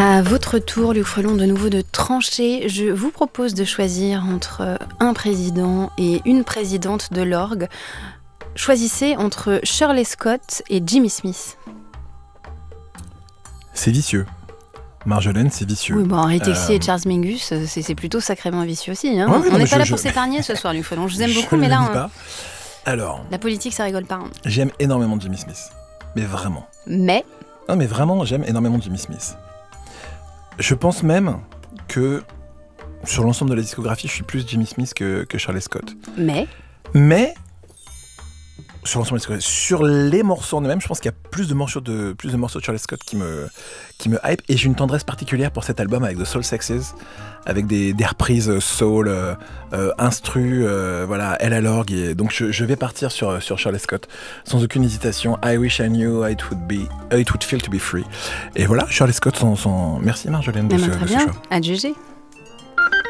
À votre tour, Luc Frelon, de nouveau de trancher. Je vous propose de choisir entre un président et une présidente de l'orgue. Choisissez entre Shirley Scott et Jimmy Smith. C'est vicieux. Marjolaine, c'est vicieux. Oui, bon, Henri Texier et Charles Mingus, c'est plutôt sacrément vicieux aussi. Hein. Ouais, On n'est pas là pour s'épargner ce soir, Luc Frelon. Je vous aime beaucoup, mais là, pas. Alors, la politique, ça rigole pas. Hein. J'aime énormément Jimmy Smith. Mais vraiment. Mais Non, mais vraiment, j'aime énormément Jimmy Smith. Je pense même que sur l'ensemble de la discographie, je suis plus Jimmy Smith que Shirley Scott. Mais sur l'ensemble de la discographie, sur les morceaux en eux-mêmes, je pense qu'il y a plus de morceaux de Shirley Scott qui me hype, et j'ai une tendresse particulière pour cet album avec The Soul Sexes, avec des reprises soul, instru, voilà, elle à l'orgue, et donc je vais partir sur Shirley Scott sans aucune hésitation. I wish I knew how it would feel to be free. Et voilà, Shirley Scott, merci Marjolaine de ce choix. À juger.